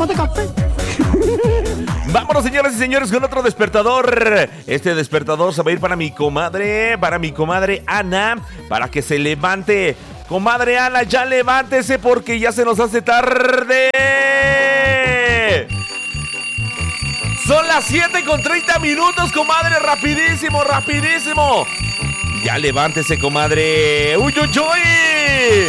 tómate café. Vámonos, señoras y señores, con otro despertador. Este despertador se va a ir para mi comadre Ana, para que se levante. Comadre Ana, ya levántese porque ya se nos hace tarde. Son las 7:30, comadre. Rapidísimo. Ya levántese, comadre. ¡Uy, uy, uy!